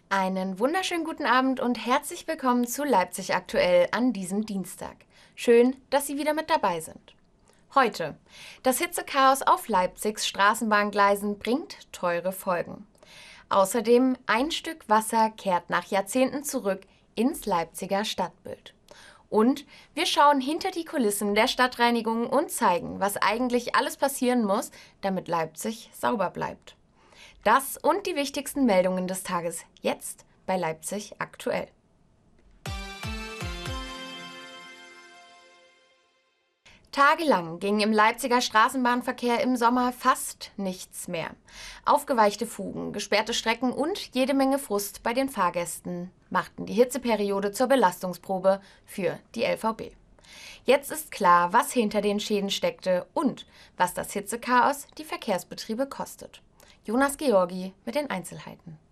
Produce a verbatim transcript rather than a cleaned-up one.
Einen wunderschönen guten Abend und herzlich willkommen zu Leipzig aktuell an diesem Dienstag. Schön, dass Sie wieder mit dabei sind. Heute: Das Hitzechaos auf Leipzigs Straßenbahngleisen bringt teure Folgen. Außerdem: Ein Stück Wasser kehrt nach Jahrzehnten zurück ins Leipziger Stadtbild. Und wir schauen hinter die Kulissen der Stadtreinigung und zeigen, was eigentlich alles passieren muss, damit Leipzig sauber bleibt. Das und die wichtigsten Meldungen des Tages jetzt bei Leipzig aktuell. Tagelang ging im Leipziger Straßenbahnverkehr im Sommer fast nichts mehr. Aufgeweichte Fugen, gesperrte Strecken und jede Menge Frust bei den Fahrgästen machten die Hitzeperiode zur Belastungsprobe für die L V B. Jetzt ist klar, was hinter den Schäden steckte und was das Hitzechaos die Verkehrsbetriebe kostet. Jonas Georgi mit den Einzelheiten.